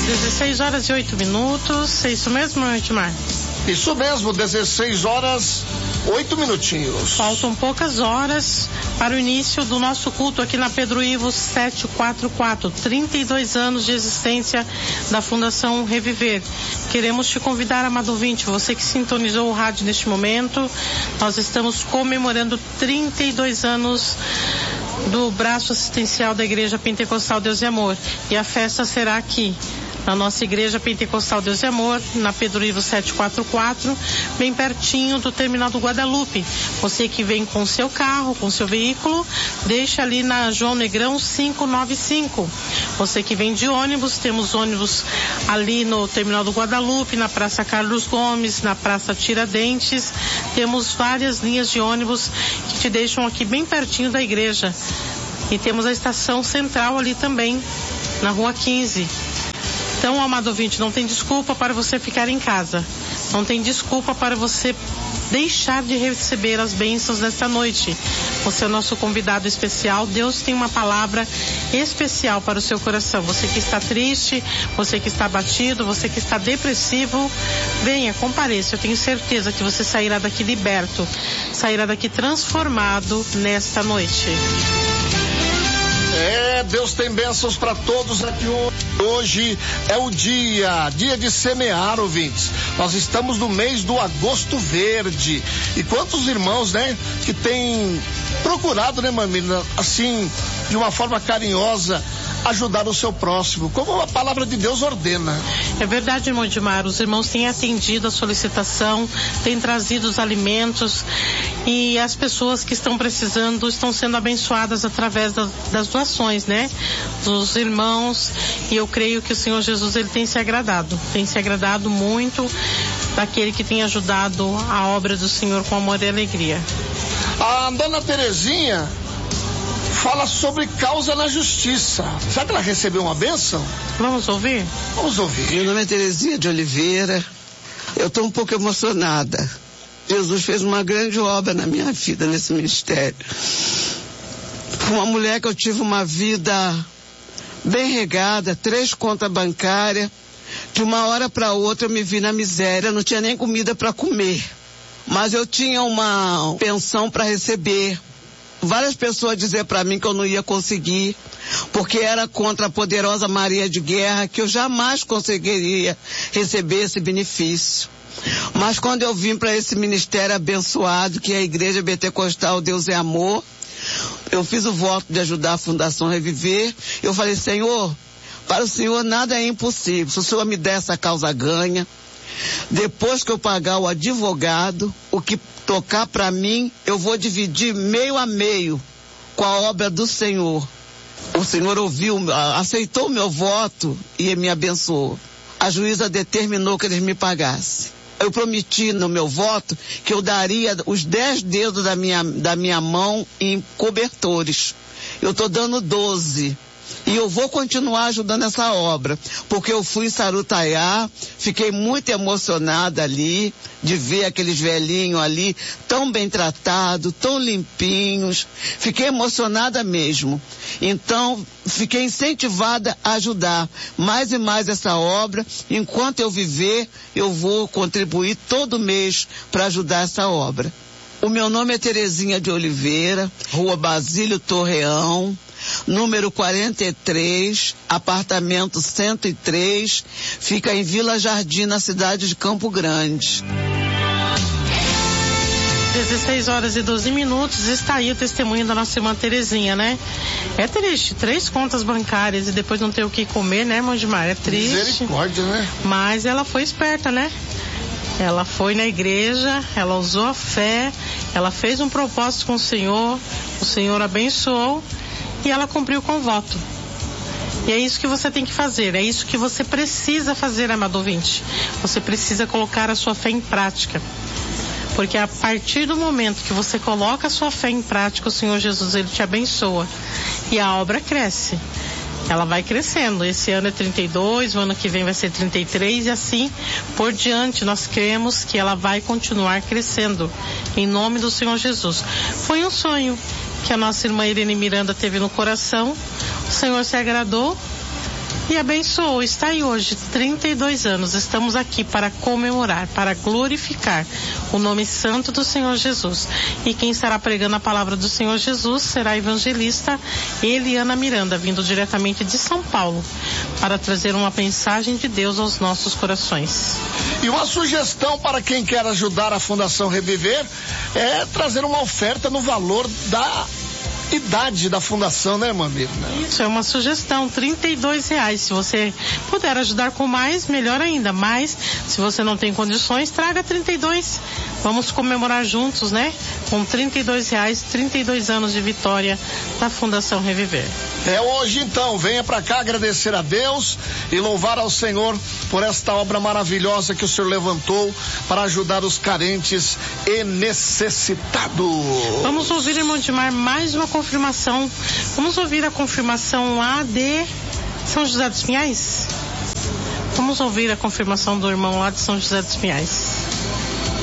16 horas e 8 minutos, é isso mesmo, Edmar? Isso mesmo, 16 horas, 8 minutinhos. Faltam poucas horas para o início do nosso culto aqui na Pedro Ivo 744, 32 anos de existência da Fundação Reviver. Queremos te convidar, amado ouvinte, você que sintonizou o rádio neste momento, nós estamos comemorando 32 anos do braço assistencial da Igreja Pentecostal Deus e Amor, e a festa será aqui na nossa Igreja Pentecostal Deus e Amor, na Pedro Ivo 744, bem pertinho do terminal do Guadalupe. Você que vem com seu carro, com seu veículo, deixa ali na João Negrão 595. Você que vem de ônibus, temos ônibus ali no terminal do Guadalupe, na Praça Carlos Gomes, na Praça Tiradentes. Temos várias linhas de ônibus que te deixam aqui bem pertinho da igreja. E temos a estação central ali também, na Rua 15. Então, amado ouvinte, não tem desculpa para você ficar em casa. Não tem desculpa para você deixar de receber as bênçãos desta noite. Você é o nosso convidado especial. Deus tem uma palavra especial para o seu coração. Você que está triste, você que está abatido, você que está depressivo, venha, compareça. Eu tenho certeza que você sairá daqui liberto, sairá daqui transformado nesta noite. Deus tem bênçãos para todos aqui hoje. Hoje é o dia de semear, ouvintes. Nós estamos no mês do Agosto Verde. E quantos irmãos, né, que têm procurado, né, mamina, assim, de uma forma carinhosa, ajudar o seu próximo, como a palavra de Deus ordena. É verdade, irmão Edmar, os irmãos têm atendido a solicitação, têm trazido os alimentos e as pessoas que estão precisando estão sendo abençoadas através das doações, né, dos irmãos, e eu creio que o Senhor Jesus, ele tem se agradado muito daquele que tem ajudado a obra do Senhor com amor e alegria. A dona Terezinha fala sobre causa na justiça. Será que ela recebeu uma bênção? Vamos ouvir? Vamos ouvir. Meu nome é Terezinha de Oliveira. Eu estou um pouco emocionada. Jesus fez uma grande obra na minha vida, nesse ministério. Fui uma mulher que eu tive uma vida bem regada, 3 contas bancárias. De uma hora para outra eu me vi na miséria, não tinha nem comida para comer. Mas eu tinha uma pensão para receber. Várias pessoas diziam para mim que eu não ia conseguir, porque era contra a poderosa Maria de Guerra, que eu jamais conseguiria receber esse benefício. Mas quando eu vim para esse ministério abençoado, que é a Igreja Pentecostal Deus é Amor, eu fiz o voto de ajudar a Fundação Reviver. Eu falei, Senhor, para o Senhor nada é impossível. Se o Senhor me der essa causa ganha, depois que eu pagar o advogado, o que tocar para mim, eu vou dividir meio a meio com a obra do Senhor. O Senhor ouviu, aceitou o meu voto e me abençoou. A juíza determinou que eles me pagassem. Eu prometi no meu voto que eu daria os 10 dedos da minha mão em cobertores. Eu estou dando 12. E eu vou continuar ajudando essa obra, porque eu fui em Sarutaiá, fiquei muito emocionada ali, de ver aqueles velhinhos ali, tão bem tratados, tão limpinhos, fiquei emocionada mesmo. Então, fiquei incentivada a ajudar mais e mais essa obra. Enquanto eu viver, eu vou contribuir todo mês para ajudar essa obra. O meu nome é Terezinha de Oliveira, Rua Basílio Torreão, número 43, apartamento 103, fica em Vila Jardim, na cidade de Campo Grande. 16 horas e 12 minutos, está aí o testemunho da nossa irmã Terezinha, né? É triste, 3 contas bancárias e depois não ter o que comer, né, irmão Edmar? É triste. Misericórdia, né? Mas ela foi esperta, né? Ela foi na igreja, ela usou a fé, ela fez um propósito com o Senhor abençoou e ela cumpriu com o voto. E é isso que você tem que fazer, é isso que você precisa fazer, amado ouvinte. Você precisa colocar a sua fé em prática. Porque a partir do momento que você coloca a sua fé em prática, o Senhor Jesus, ele te abençoa. E a obra cresce. Ela vai crescendo. Esse ano é 32, o ano que vem vai ser 33 e assim por diante. Nós cremos que ela vai continuar crescendo. Em nome do Senhor Jesus. Foi um sonho que a nossa irmã Irene Miranda teve no coração. O Senhor se agradou e abençoou. Está aí hoje, 32 anos. Estamos aqui para comemorar, para glorificar o nome santo do Senhor Jesus. E quem estará pregando a palavra do Senhor Jesus será a evangelista Eliana Miranda, vindo diretamente de São Paulo, para trazer uma mensagem de Deus aos nossos corações. E uma sugestão para quem quer ajudar a Fundação Reviver é trazer uma oferta no valor da idade da fundação, né, irmã Mirna? Isso é uma sugestão, R$32. Se você puder ajudar com mais, melhor ainda. Mas, se você não tem condições, traga 32. Vamos comemorar juntos, né? Com R$32, 32 anos de vitória da Fundação Reviver. É hoje então, venha para cá agradecer a Deus e louvar ao Senhor por esta obra maravilhosa que o Senhor levantou para ajudar os carentes e necessitados. Vamos ouvir, irmão Dimar, mais uma confirmação. Vamos ouvir a confirmação lá de São José dos Pinhais? Vamos ouvir a confirmação do irmão lá de São José dos Pinhais.